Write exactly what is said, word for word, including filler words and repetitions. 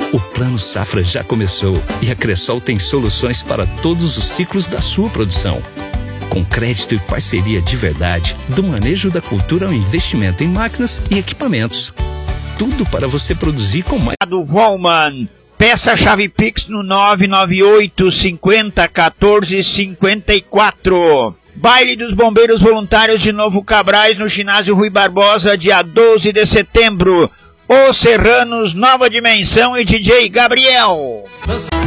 O Plano Safra já começou e a Cressol tem soluções para todos os ciclos da sua produção. Com crédito e parceria de verdade, do manejo da cultura ao investimento em máquinas e equipamentos. Tudo para você produzir com mais. Do Volman. Peça a chave Pix no nove nove oito cinquenta quatorze cinquenta e quatro. Baile dos Bombeiros Voluntários de Novo Cabrais no ginásio Rui Barbosa, dia doze de setembro. Os Serranos, Nova Dimensão e D J Gabriel.